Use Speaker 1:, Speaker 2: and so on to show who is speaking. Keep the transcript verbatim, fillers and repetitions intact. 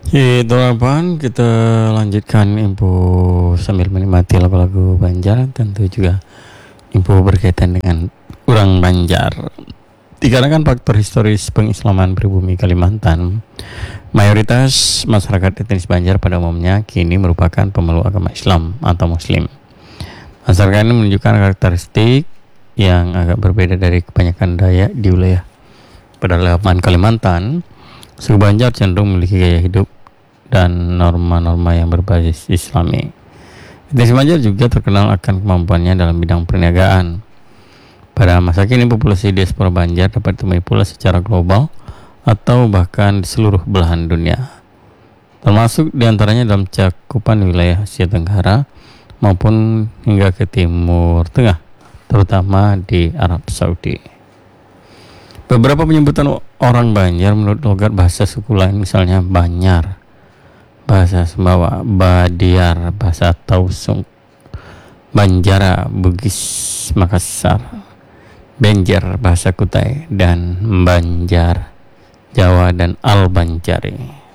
Speaker 1: Itu apaan? Kita lanjutkan info sambil menikmati lagu-lagu Banjar, tentu juga info berkaitan dengan orang Banjar. Dikarenakan faktor historis pengislaman pribumi Kalimantan, mayoritas masyarakat etnis Banjar pada umumnya kini merupakan pemeluk agama Islam atau Muslim. Masyarakat ini menunjukkan karakteristik yang agak berbeda dari kebanyakan Dayak di wilayah pedalaman Kalimantan. Suku Banjar cenderung memiliki gaya hidup dan norma-norma yang berbasis Islami. Etnis Banjar juga terkenal akan kemampuannya dalam bidang perniagaan. Pada masa kini populasi diaspora Banjar dapat ditemui pula secara global atau bahkan di seluruh belahan dunia, termasuk diantaranya dalam cakupan wilayah Asia Tenggara maupun hingga ke Timur Tengah, terutama di Arab Saudi. Beberapa penyebutan orang Banjar menurut logat bahasa suku lain, misalnya Banyar, bahasa Sumbawa, Badiar, bahasa Tausung, Banjara, Bugis, Makassar, Benjer, bahasa Kutai, dan Banjar, Jawa, dan Al-Banjari.